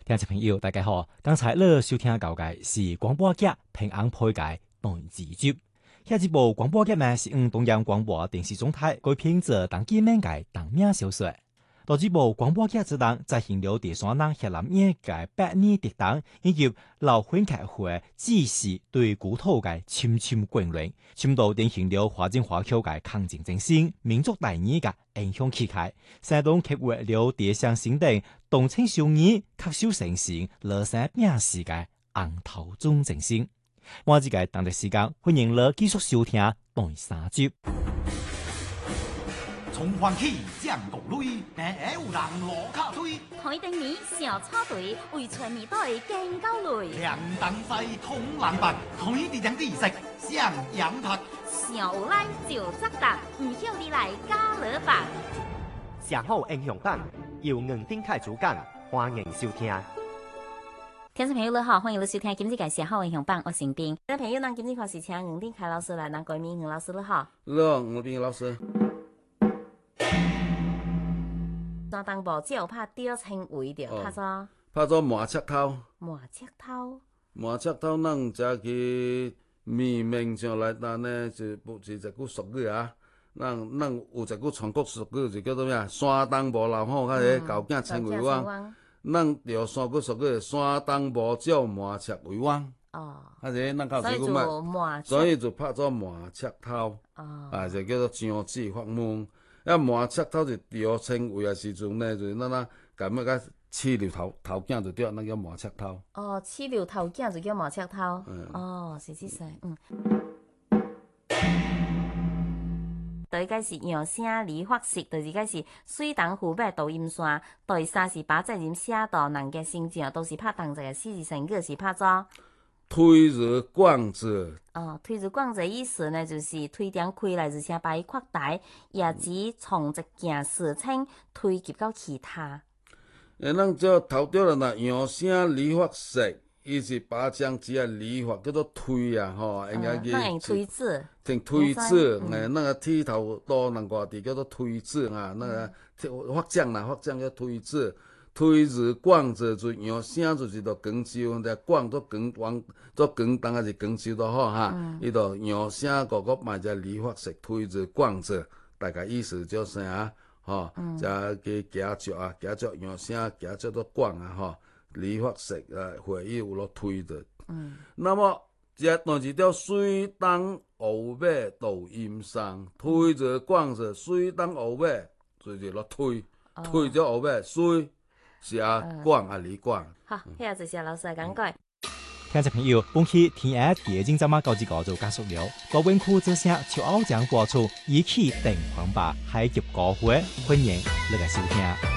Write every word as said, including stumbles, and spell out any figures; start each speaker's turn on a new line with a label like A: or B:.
A: 聽眾朋友，大家好，剛才你收聽到嘅是廣播劇《平安配解當自接》。下一部廣播劇呢是用東陽廣播電視總台改編自當記名嘅同名小說。到這部廣播劇之中，在行了第三人血淋眼嘅百年跌宕，以及老婚劇會繼續對古土嘅深深眷戀，深度典型了華正華僑嘅抗戰精神、民族大義嘅影響氣概，山東劇會了地上新定動情少兒、吸收成性、樂山病死嘅昂頭中精神。我自己當地時間，歡迎你繼續收聽第三集。
B: 從環起將國類，但有人攞卡推。
C: 海定面小草隊為全面隊更高類。
B: 兩等費通冷白，推啲兩啲食上羊拍。
C: 小烏拉就執達，唔曉你來加勒白。
D: 上好英雄榜由吳丁凱主講，歡迎收聽。
C: 聽眾朋友你好，歡迎你收聽今日嘅上好英雄榜，我姓邊。聽眾朋友，咱今日開始請吳丁凱老師來，咱改名吳老師你好。
E: 你好，吳丁老師。
C: 山東部只有拍吊稱為着，拍咗
E: 拍咗麻赤頭。
C: 麻赤頭，
E: 麻赤頭，咱只去面面上來，但呢就不是一句俗語啊。咱咱有一句全國俗語就叫做咩啊？山東無老虎，較個猴囝稱為王。咱着三句俗語，山東無鳥，麻赤為王。哦，啊個咱較有句咩？所以就拍咗麻赤頭。哦，啊就叫做張子發夢。啊，麻赤頭就吊稱為嘅時陣呢，就是咱啊，咁樣個飼料頭頭囝就對，那叫麻赤頭。
C: 哦，飼料頭囝就叫麻赤頭。嗯、哦，是是是，嗯。第一個是陽聲理發室，第二個是水東湖北導音線，第三是把責任寫到人嘅心情，都是拍同一個四字成語，是拍咗。
E: 推日廣者，
C: 哦，推日廣者意思呢，就是推點開來，而且把伊擴大，也指從一件事情推及到其他。
E: 誒，咱這頭條了呐，陽聲理發室，伊是把將只個理發叫做推啊，吼，應該
C: 叫推字，
E: 聽推字，誒，那個剃頭多人外地叫做推字啊，那個發獎啦，發獎叫推字。推日廣者就陽聲就是到廣州，但廣都廣往都廣東還是廣州都好哈。伊到陽聲個個賣只理發室推日廣者，大概意思就是啊，吼，就去加足啊，加足陽聲加足都廣啊，吼，理發室啊會議有落推的。嗯，那麼這段是叫水東湖北導音上推日廣者，水東湖北就是落推，推咗湖北水。是啊，廣啊，李廣。
C: 好，謝謝謝老師講解。
A: 聽眾朋友，本期天愛第一集節目到此告就結束了。高溫酷之聲秋歐獎播出，一起定黃吧，海入高會，歡迎你來收聽。